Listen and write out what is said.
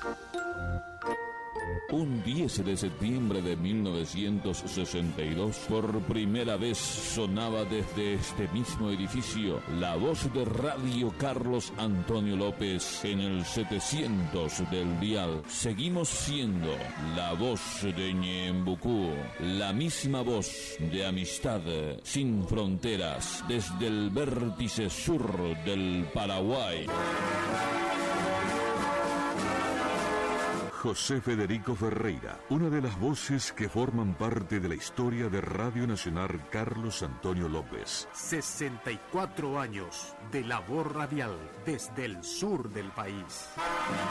Un 10 de septiembre de 1962, por primera vez sonaba desde este mismo edificio la voz de Radio Carlos Antonio López en el 700 del dial. Seguimos siendo la voz de Ñembucú, la misma voz de amistad sin fronteras desde el vértice sur del Paraguay. José Federico Ferreira, una de las voces que forman parte de la historia de Radio Nacional Carlos Antonio López. 64 años de labor radial desde el sur del país.